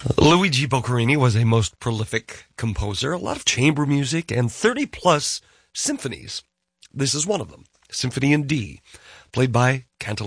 Luigi Boccherini was a most prolific composer, a lot of chamber music, and 30-plus symphonies. This is one of them, Symphony in D, played by Cantilena.